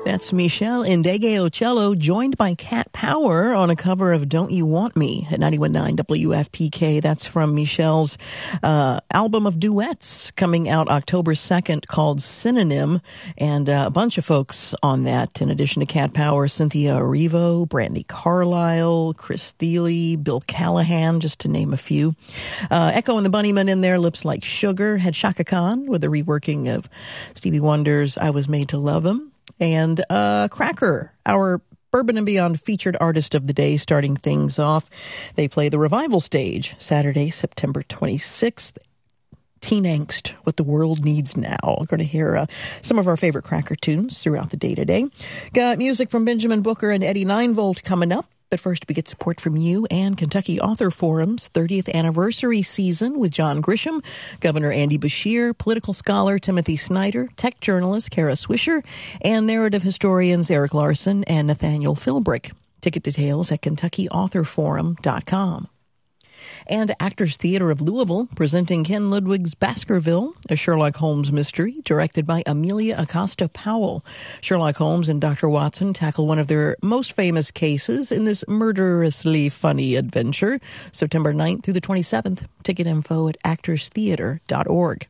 That's Michelle Ndegeocello, joined by Cat Power on a cover of Don't You Want Me at 91.9 WFPK. That's from Michelle's album of duets coming out October 2nd called Synonym, and a bunch of folks on that. In addition to Cat Power, Cynthia Erivo, Brandy Carlisle, Chris Thile, Bill Callahan, just to name a few. Echo and the Bunnymen in there, Lips Like Sugar, had Chaka Khan with a reworking of Stevie Wonder's I Was Made to Love Him. And Cracker, our Bourbon and Beyond featured artist of the day, starting things off. They play the Revival Stage Saturday, September 26th. Teen Angst, What the World Needs Now. We're going to hear some of our favorite Cracker tunes throughout the day today. Got music from Benjamin Booker and Eddie Ninevolt coming up. But first, we get support from you and Kentucky Author Forum's 30th anniversary season with John Grisham, Governor Andy Beshear, political scholar Timothy Snyder, tech journalist Kara Swisher, and narrative historians Eric Larson and Nathaniel Philbrick. Ticket details at KentuckyAuthorForum.com. And Actors Theater of Louisville presenting Ken Ludwig's Baskerville, a Sherlock Holmes mystery directed by Amelia Acosta Powell. Sherlock Holmes and Dr. Watson tackle one of their most famous cases in this murderously funny adventure. September 9th through the 27th. Ticket info at actorstheater.org.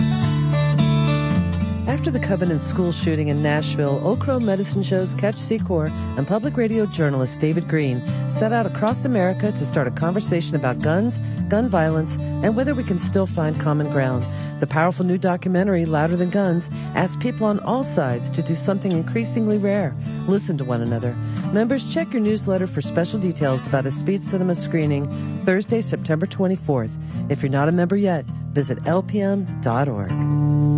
After the Covenant school shooting in Nashville, Oak Crow Medicine Show's Catch Secor and public radio journalist David Green set out across America to start a conversation about guns, gun violence, and whether we can still find common ground. The powerful new documentary, Louder Than Guns, asks people on all sides to do something increasingly rare: listen to one another. Members, check your newsletter for special details about a speed cinema screening Thursday, September 24th. If you're not a member yet, visit lpm.org.